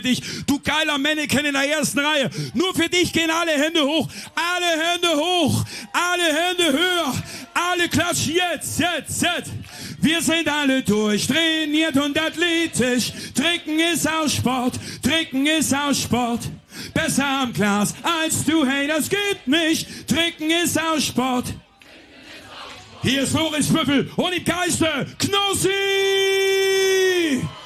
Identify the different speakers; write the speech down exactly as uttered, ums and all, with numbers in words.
Speaker 1: dich, du geiler Mannequin in der ersten Reihe. Nur für dich gehen alle Hände hoch, alle Hände hoch, alle Hände höher, alle klatschen jetzt, jetzt, jetzt. Wir sind alle durchtrainiert und athletisch. Trinken ist aus Sport, trinken ist aus Sport. Besser am Glas als du, hey, das geht nicht. Trinken ist aus Sport. Hier ist Loris Büffel und im Geiste Knossi!